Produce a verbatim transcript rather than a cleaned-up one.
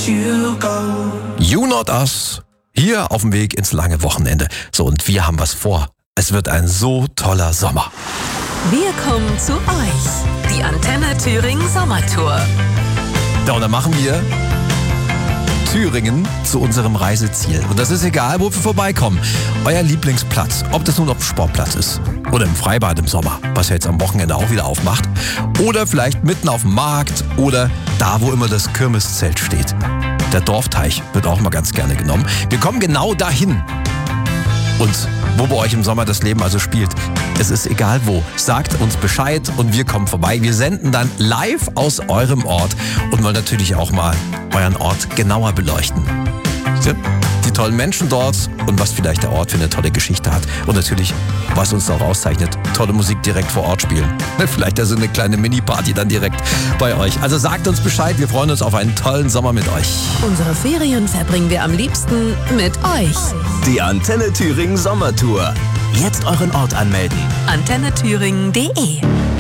you go. You Not Us, hier auf dem Weg ins lange Wochenende. So, und wir haben was vor. Es wird ein so toller Sommer. Wir kommen zu euch. Die Antenne Thüringen Sommertour. Ja, und dann machen wir Thüringen zu unserem Reiseziel. Und das ist egal, wo wir vorbeikommen. Euer Lieblingsplatz, ob das nun auf dem Sportplatz ist oder im Freibad im Sommer, was ja jetzt am Wochenende auch wieder aufmacht, oder vielleicht mitten auf dem Markt oder da, wo immer das Kirmeszelt steht. Der Dorfteich wird auch mal ganz gerne genommen. Wir kommen genau dahin. Und wo bei euch im Sommer das Leben also spielt, es ist egal wo. Sagt uns Bescheid und wir kommen vorbei. Wir senden dann live aus eurem Ort und wollen natürlich auch mal euren Ort genauer beleuchten. Die tollen Menschen dort und was vielleicht der Ort für eine tolle Geschichte hat. Und natürlich, was uns auch auszeichnet, tolle Musik direkt vor Ort spielen. Vielleicht also eine kleine Mini-Party dann direkt bei euch. Also sagt uns Bescheid, wir freuen uns auf einen tollen Sommer mit euch. Unsere Ferien verbringen wir am liebsten mit euch. Die Antenne Thüringen Sommertour. Jetzt euren Ort anmelden. antenne thüringen punkt de